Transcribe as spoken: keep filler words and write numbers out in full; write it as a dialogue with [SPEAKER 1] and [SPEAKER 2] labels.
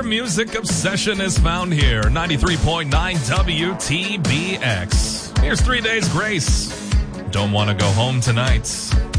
[SPEAKER 1] music obsession is found here. ninety-three point nine W T B X. Here's Three Days Grace. Don't want to go home tonight.